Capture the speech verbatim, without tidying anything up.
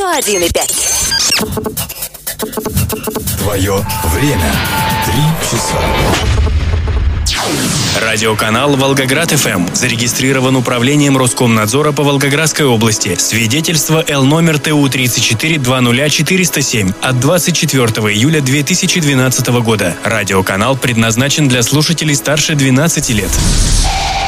сто один и пять. Твое время. Три часа. Радиоканал «Волгоград-ФМ» зарегистрирован управлением Роскомнадзора по Волгоградской области. Свидетельство Л номер Т У тридцать четыре двадцать ноль четыреста семь от двадцать четвёртого июля две тысячи двенадцатого года. Радиоканал предназначен для слушателей старше двенадцати лет.